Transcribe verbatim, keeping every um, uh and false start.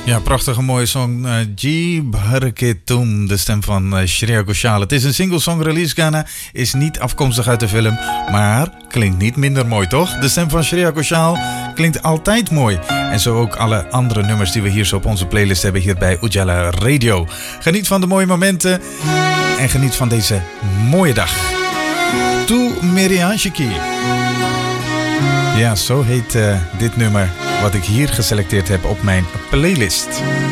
Ja, prachtige mooie song. Uh, Ji Bharke Tum, de stem van uh, Shreya Ghoshal. Het is een single song release Ghana, is niet afkomstig uit de film, maar klinkt niet minder mooi, toch? De stem van Shreya Ghoshal klinkt altijd mooi. En zo ook alle andere nummers die we hier zo op onze playlist hebben hier bij Ujala Radio. Geniet van de mooie momenten en geniet van deze mooie dag. Tu Merianshiki. Ja, zo heet uh, dit nummer wat ik hier geselecteerd heb op mijn playlist.